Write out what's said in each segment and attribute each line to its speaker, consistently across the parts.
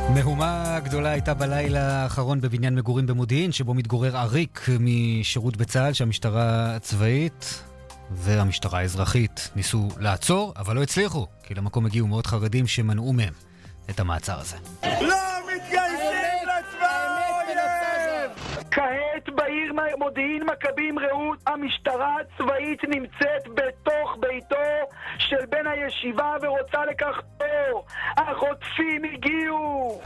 Speaker 1: מהומה גדולה הייתה בלילה האחרון בבניין מגורים במודיעין, שבו מתגורר עריק משירות בצה"ל שהמשטרה הצבאית והמשטרה האזרחית ניסו לעצור, אבל לא הצליחו, כי למקום הגיעו מאות חרדים שמנעו מהם את המעצר הזה.
Speaker 2: לא מתגייסים לצבא האויב! כעת בעיר מודיעין מכבים רעות, המשטרה הצבאית נמצאת בתוך ביתו של בן הישיבה ורוצה לקחתו. החוטפים הגיעו!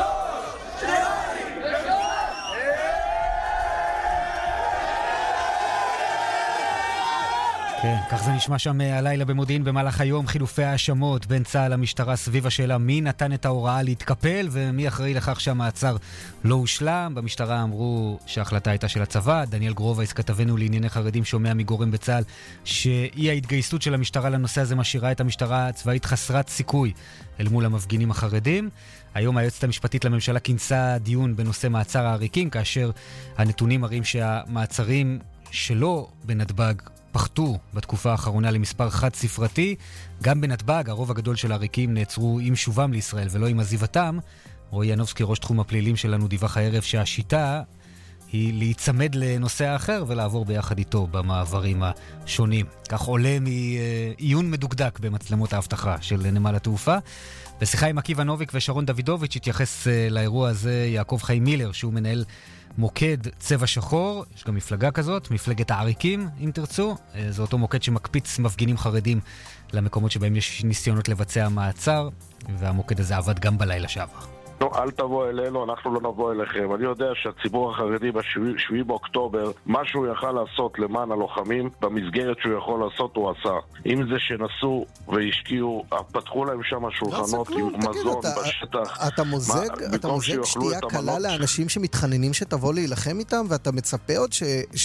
Speaker 1: כן, כך זה נשמע שם הלילה במודיעין במהלך היום, חילופי האשמות בין צה"ל למשטרה סביב השאלה מי נתן את ההוראה להתקפל ומי אחראי לכך שהמעצר לא הושלם. במשטרה אמרו שההחלטה הייתה של הצבא. דניאל גרובייס, כתבנו לענייני חרדים, שומע מגורם בצה"ל שאי ההתגייסות של המשטרה לנושא הזה משאירה את המשטרה הצבאית חסרת סיכוי אל מול המפגינים החרדים. היום היועצת המשפטית לממשלה כינסה דיון בנושא מעצר העריקים, כאשר הנתונים מראים שהמעצרים שלו בנתב"ג פחתו בתקופה האחרונה למספר חד ספרתי. גם בנתב"ג הרוב הגדול של העריקים נעצרו עם שובם לישראל ולא עם עזיבתם. רועי ינובסקי, ראש תחום הפלילים שלנו, דיווח הערב שהשיטה היא להיצמד לנושא האחר ולעבור ביחד איתו במעברים השונים. כך עולה מעיון מדוקדק במצלמות האבטחה של נמל התעופה. בשיחה עם עקיבא נוביק ושרון דוידוביץ' התייחס לאירוע הזה יעקב חיים מילר, שהוא מנהל מוקד צבע שחור. יש גם מפלגה כזאת, מפלגת העריקים אם תרצו. זה אותו מוקד שמקפיץ מפגינים חרדים למקומות שבהם יש ניסיונות לבצע מעצר, והמוקד הזה עבד גם בלילה שעבר.
Speaker 3: לא, אל תבוא אלינו, אנחנו לא נבוא אליכם. אני יודע שהציבור החרדי ב7 באוקטובר, מה שהוא יכל לעשות למען הלוחמים, במסגרת שהוא יכול לעשות הוא עשה. אם זה שנסו והשקיעו, פתחו להם שם שולחנות עם מזון בשטח.
Speaker 4: אתה מוזג שתייה קלה לאנשים שמתחננים שתבוא להילחם איתם, ואתה מצפה עוד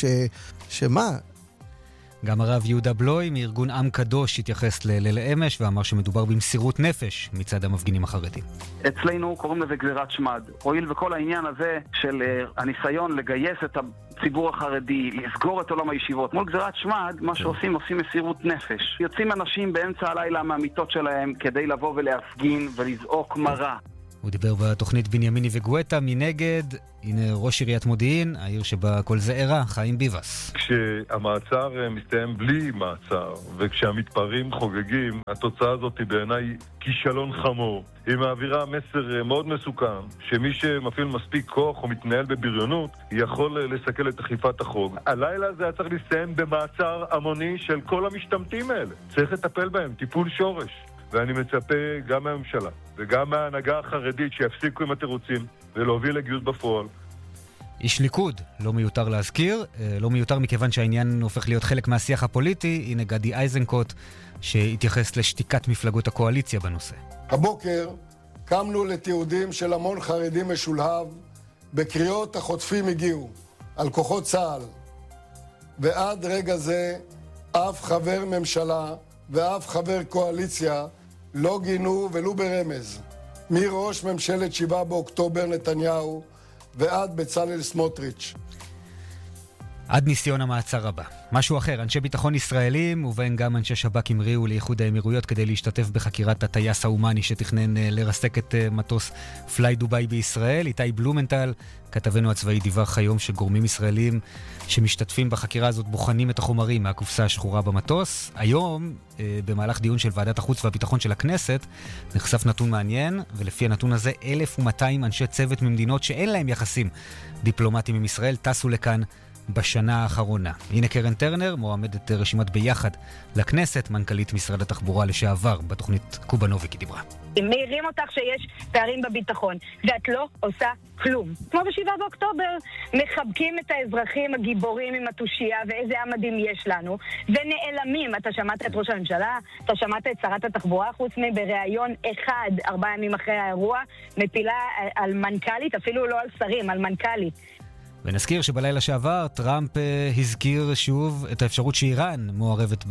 Speaker 4: שמה?
Speaker 1: גם הרב יהודה בלוי מארגון עם קדוש התייחס לליל אמש ואמר שמדובר במסירות נפש מצד המפגינים החרדים.
Speaker 5: אצלנו קוראים לזה גזירת שמד. הואיל וכל העניין הזה של הניסיון לגייס את הציבור החרדי, לסגור את עולם הישיבות מול גזירת שמד, מה שעושים מסירות נפש. יוצאים אנשים באמצע הלילה מהמיטות שלהם כדי לבוא ולהפגין ולזעוק מרה.
Speaker 1: הוא דיבר בתוכנית בנימיני וגואטה. מנגד, הנה ראש עיריית מודיעין, העיר שבה כל זה אירע, חיים ביבס.
Speaker 6: כשהמעצר מסתיים בלי מעצר, וכשהמתפרעים חוגגים, התוצאה הזאת היא בעיניי כישלון חמור. היא מעבירה מסר מאוד מסוכן, שמי שמפעיל מספיק כוח או מתנהל בבריונות, יכול לסכל את אכיפת החוק. הלילה הזה היה צריך להסתיים במעצר המוני של כל המשתמטים האלה. צריך לטפל בהם, טיפול שורש. ואני מצפה גם מהממשלה וגם מההנהגה החרדית שיפסיקו עם התירוצים ולהוביל לגיוס בפועל.
Speaker 1: איש ליכוד, לא מיותר להזכיר, לא מיותר מכיוון שהעניין הופך להיות חלק מהשיח הפוליטי. הנה גדי איזנקוט שהתייחס לשתיקת מפלגות הקואליציה בנושא.
Speaker 7: הבוקר קמנו לתיעודים של המון חרדים משולהב בקריאות החוטפים הגיעו על כוחות צה"ל, ועד רגע זה אף חבר ממשלה ואף חבר קואליציה לא גינו ולו ברמז, מראש ממשלת 7 באוקטובר נתניהו ועד בצלאל סמוטריץ'.
Speaker 1: עד ניסיון המעצר הבא. משהו אחר, אנשי ביטחון ישראלים ובהם גם אנשי שב"כ המריאו לאיחוד האמירויות כדי להשתתף בחקירת הטייס האומני שתכנן לרסק את מטוס פליי דוביי בישראל. איתי בלומנטל, כתבנו הצבאי, דיווח היום שגורמים ישראלים שמשתתפים בחקירה הזאת בוחנים את החומרים מהקופסה השחורה במטוס. היום, במהלך דיון של ועדת החוץ והביטחון של הכנסת, נחשף נתון מעניין, ולפי הנתון הזה 1,200 אנשי צוות ממדינות שאין להם יחסים דיפלומטיים עם ישראל טסו לכאן בשנה האחרונה. הנה קרן טרנר, מועמדת רשימת ביחד לכנסת, מנכ"לית משרד התחבורה לשעבר. בתוכנית קובנוביק היא דיברה.
Speaker 8: אם מעירים אותך שיש פערים בביטחון, ואת לא עושה כלום. כמו ב7 באוקטובר, מחבקים את האזרחים הגיבורים עם התושייה, ואיזה עמדים יש לנו, ונעלמים. אתה שמעת את ראש הממשלה, אתה שמעת את שרת התחבורה, חוץ מבראיון אחד, 4 ימים אחרי האירוע, מפילה על מנכ"לית, אפילו לא על שרים, על מנכ"לית.
Speaker 1: ונזכיר שבלילה שעבר טראמפ הזכיר שוב את האפשרות שאיראן מעורבת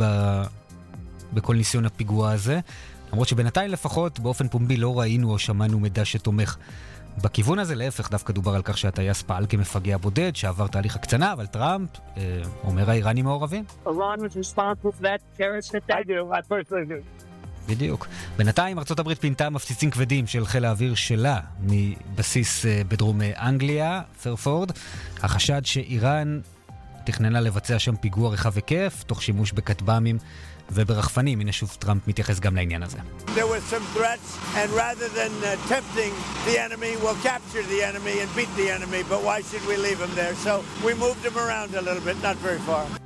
Speaker 1: בכל ניסיון הפיגוע הזה, למרות שבינתיים לפחות באופן פומבי לא ראינו או שמענו מידע שתומך בכיוון הזה. להפך, דווקא דובר על כך שהטייס פעל כמפגע בודד שעבר תהליך הקצנה, אבל טראמפ אומר האיראנים מעורבים.
Speaker 9: Iran was responsible for that terrorist attack. I do, I personally do.
Speaker 1: בדיוק. בינתיים ארצות הברית פינתה מפציצים כבדים של חיל האוויר שלה מבסיס בדרום אנגליה, פרפורד. החשד שאיראן תכננה לבצע שם פיגוע רחב היקף, תוך שימוש בכטב"מים וברחפנים. הנה שוב טראמפ מתייחס גם לעניין הזה.
Speaker 9: There were some threats, and rather than tempting the enemy, we'll capture the enemy and beat the enemy, but why should we leave him there? So we moved him around a little bit, not very far.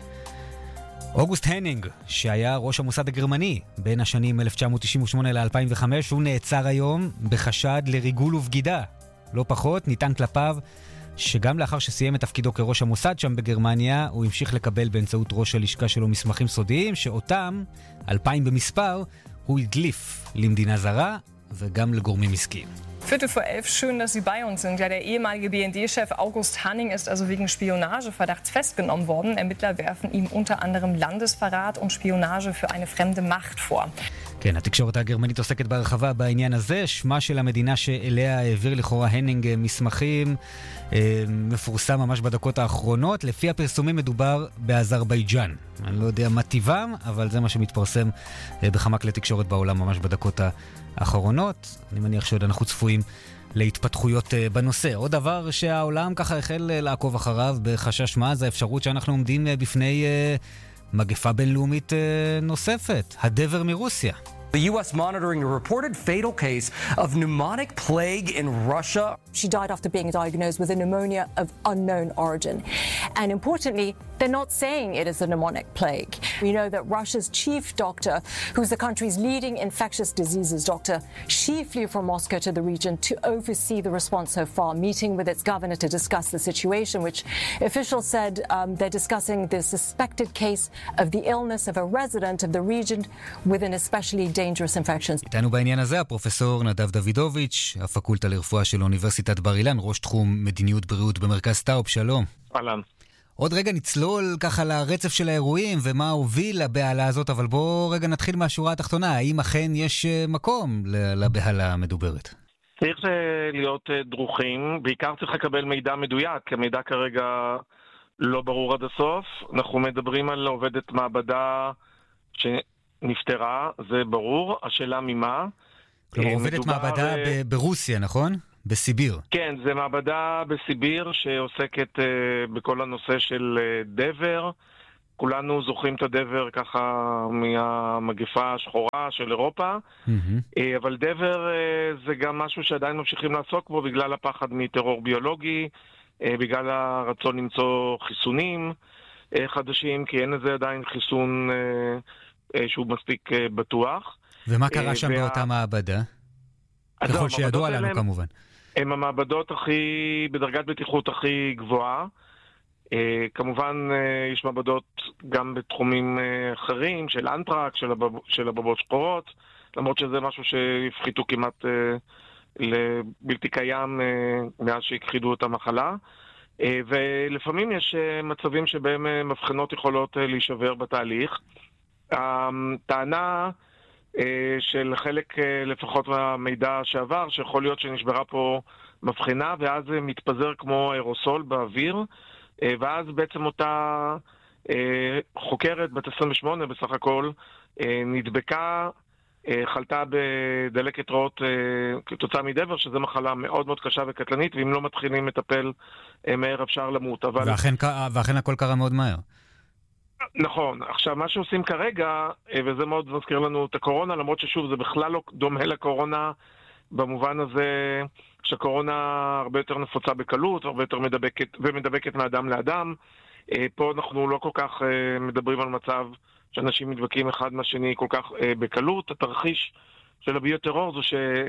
Speaker 1: אוגוסט הנינג, שהיה ראש המוסד הגרמני בין השנים 1998 ל-2005, הוא נעצר היום בחשד לריגול ובגידה. לא פחות, ניתן כלפיו שגם לאחר שסיים את תפקידו כראש המוסד שם בגרמניה, הוא המשיך לקבל באמצעות ראש הלשכה שלו מסמכים סודיים, שאותם, 2,000 במספר, הוא הדליף למדינה זרה וגם לגורמים עסקיים.
Speaker 10: 11:45, schön, dass Sie bei uns sind. Ja, der ehemalige BND-Chef August Hanning ist also wegen Spionageverdachts festgenommen worden. Ermittler werfen ihm unter anderem Landesverrat und Spionage für eine fremde Macht vor.
Speaker 1: כן, התקשורת הגרמנית עוסקת בהרחבה בעניין הזה. שמה של המדינה שאליה העביר לכאורה הנינג מסמכים מפורסם ממש בדקות האחרונות. לפי הפרסומים מדובר באזרבייג'אן. אני לא יודע מה טיבם, אבל זה מה שמתפרסם בכמה כלי תקשורת בעולם ממש בדקות האחרונות. אני מניח שעוד אנחנו צפויים להתפתחויות בנושא. עוד דבר שהעולם ככה החל לעקוב אחריו בחשש מה, זה האפשרות שאנחנו עומדים בפני מגפה בינלאומית נוספת, הדבר מרוסיה.
Speaker 11: The U.S. monitoring a reported fatal case of pneumonic plague in Russia.
Speaker 12: She died after being diagnosed with a pneumonia of unknown origin. And importantly, they're not saying it is a pneumonic plague. We know that Russia's chief doctor, who's the country's leading infectious diseases doctor, she flew from Moscow to the region to oversee the response so far, meeting with its governor to discuss the situation, which officials said they're discussing the suspected case of the illness of a resident of the region with an especially dangerous infection.
Speaker 1: איתנו בעניין הזה הפרופסור נדב דוידוביץ', הפקולטה לרפואה של אוניברסיטת בר אילן, ראש תחום מדיניות בריאות במרכז טאוב. שלום.
Speaker 3: אהלן.
Speaker 1: עוד רגע נצלול ככה לרצף של האירועים ומה הוביל לבהלה הזאת, אבל בואו רגע נתחיל מהשורה התחתונה. האם אכן יש מקום לבהלה המדוברת?
Speaker 3: צריך להיות דרוכים, בעיקר צריך לקבל מידע מדויק, כי המידע כרגע לא ברור עד הסוף. אנחנו מדברים על עובדת מעבדה שנפטרה, זה ברור. השאלה ממה?
Speaker 1: כלומר, עובדת מעבדה ברוסיה, נכון? בסיביר.
Speaker 3: כן, זה מעבדה בסיביר שעוסקת בכל הנושא של דבר. כולנו זוכרים את הדבר ככה מהמגפה השחורה של אירופה, אבל דבר זה גם משהו שעדיין ממשיכים לעסוק בו בגלל הפחד מטרור ביולוגי, בגלל הרצון למצוא חיסונים חדשים, כי אין לזה עדיין חיסון שהוא מספיק בטוח.
Speaker 1: ומה קרה שם באותה מעבדה? ככל שידוע לנו כמובן.
Speaker 3: הם המעבדות בדרגת בטיחות הכי גבוהה. כמובן יש מעבדות גם בתחומים אחרים, של אנטרקס, של הבובות שחורות, למרות שזה משהו שהפחיתו כמעט לבלתי קיים מאז שהכחידו את המחלה. ולפעמים יש מצבים שבהם מבחנות יכולות להישבר בתהליך. הטענה של חלק לפחות מהמידע שעבר, שיכול להיות שנשברה פה מבחנה, ואז זה מתפזר כמו אירוסול באוויר, ואז בעצם אותה חוקרת בת 28 בסך הכל, נדבקה, חלתה בדלקת ריאות כתוצאה מדבר, שזה מחלה מאוד מאוד קשה וקטלנית, ואם לא מתחילים לטפל מהר אפשר למות. אבל...
Speaker 1: ואכן הכל קרה מאוד מהר.
Speaker 3: נכון. עכשיו, מה שעושים כרגע, וזה מאוד מזכיר לנו את הקורונה, למרות ששוב, זה בכלל לא דומה לקורונה, במובן הזה שהקורונה הרבה יותר נפוצה בקלות, הרבה יותר מדבקת מאדם לאדם. פה אנחנו לא כל כך מדברים על מצב שאנשים מדבקים אחד מהשני כל כך בקלות. התרחיש של הביוטרור זה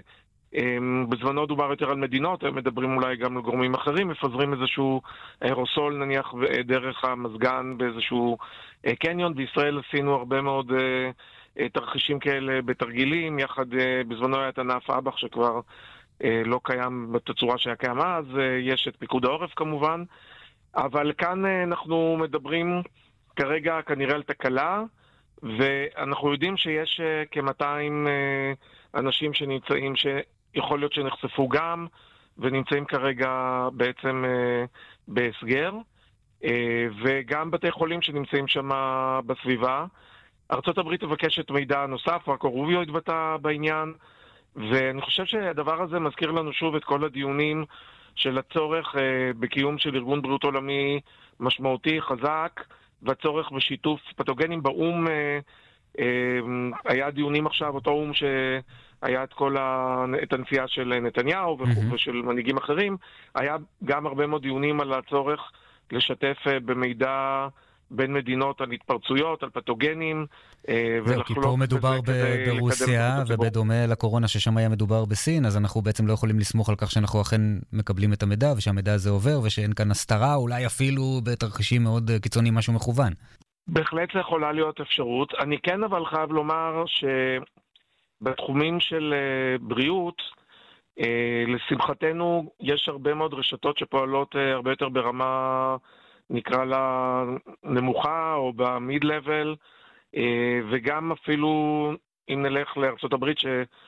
Speaker 3: שבזמנו דובר יותר על מדינות, הם מדברים אולי גם על גורמים אחרים, מפזרים איזשהו אירוסול נניח דרך המזגן באיזשהו קניון. בישראל עשינו הרבה מאוד תרחישים כאלה בתרגילים, יחד בזמנו היה את ענף אב"ח שכבר לא קיים בתצורה שהיה קיים אז, יש את פיקוד העורף כמובן, אבל כאן אנחנו מדברים כרגע כנראה על תקלה, ואנחנו יודעים שיש כ-200 אנשים שנמצאים, שיכול להיות שנחשפו גם, ונמצאים כרגע בעצם בהסגר, וגם בתי חולים שנמצאים שם בסביבה. ארצות הברית מבקשת מידע נוסף, רק רוביו התבטא בעניין, ואני חושב שהדבר הזה מזכיר לנו שוב את כל הדיונים של הצורך בקיום של ארגון בריאות עולמי משמעותי, חזק, והצורך בשיתוף פתוגנים באום. היה דיונים עכשיו, אותו אום שהיה את הנסיעה של נתניהו ושל מנהיגים אחרים, היה גם הרבה מאוד דיונים על הצורך לשתף במידע בין מדינות על התפרצויות, על פתוגנים.
Speaker 1: זהו, כי פה מדובר ברוסיה, ובדומה לקורונה ששם היה מדובר בסין, אז אנחנו בעצם לא יכולים לסמוך על כך שאנחנו אכן מקבלים את המידע, ושהמידע הזה עובר, ושאין כאן הסתרה, אולי אפילו בתרחישים מאוד קיצוניים משהו מכוון.
Speaker 3: בהחלט זה יכולה להיות אפשרות. אני כן אבל חייב לומר שבתחומים של בריאות, לשמחתנו יש הרבה מאוד רשתות שפועלות הרבה יותר ברמה, נקרא לה נמוכה או במיד לבל, וגם אפילו אם נלך לארצות הברית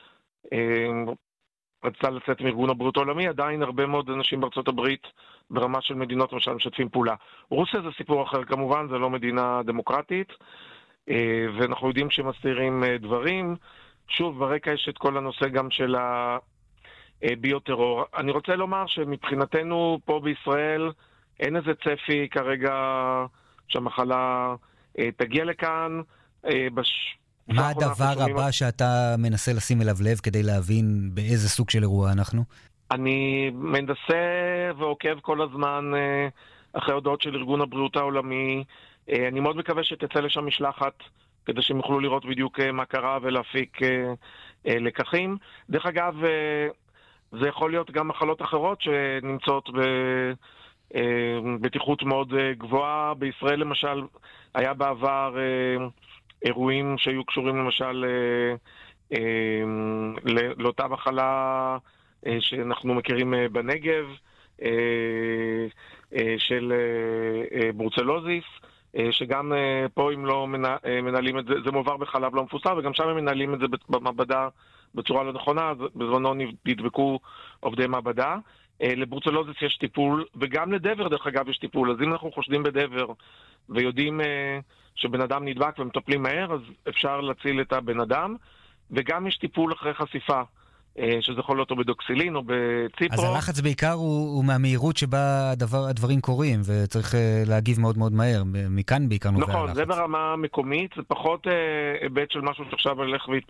Speaker 3: שרצתה לצאת מארגון הבריאות העולמי, עדיין הרבה מאוד אנשים בארצות הברית ברמה של מדינות למשל משתפים פעולה. רוסיה זה סיפור אחר כמובן, זה לא מדינה דמוקרטית, ואנחנו יודעים שמסתירים דברים. שוב, ברקע יש את כל הנושא גם של הביוטרור. אני רוצה לומר שמבחינתנו פה בישראל אין איזה צפי כרגע שהמחלה תגיע לכאן.
Speaker 1: מה הדבר הבא שאתה מנסה לשים אליו לב כדי להבין באיזה סוג של אירוע אנחנו?
Speaker 3: אני מנסה ועוקב כל הזמן אחרי הודעות של ארגון הבריאות העולמי. אני מאוד מקווה שתצא לשם משלחת כדי שהם יוכלו לראות בדיוק מה קרה ולהפיק לקחים. דרך אגב, זה יכול להיות גם מחלות אחרות שנמצאות בטיחות מאוד גבוהה. בישראל למשל היה בעבר אירועים שהיו קשורים למשל לאותה מחלה שאנחנו מכירים בנגב, של ברוצלוזיס, שגם פה אם לא מנהלים את זה, זה מועבר בחלב לא מפוסה, וגם שם הם מנהלים את זה במעבדה בצורה לא נכונה, אז בזמנו נדבקו עובדי מעבדה. לברוצלוזיס יש טיפול, וגם לדבר דרך אגב יש טיפול, אז אם אנחנו חושדים בדבר ויודעים שבן אדם נדבק ומטפלים מהר, אז אפשר להציל את הבן אדם, וגם יש טיפול אחרי חשיפה, שזה יכול להיות או בדוקסילין או בציפרו.
Speaker 1: אז הלחץ בעיקר הוא מהמהירות שבה הדברים קורים, וצריך להגיב מאוד מאוד מהר, מכאן בעיקר נובע הלחץ.
Speaker 3: נכון, זה ברמה מקומית, זה פחות היבט של משהו שעכשיו הולך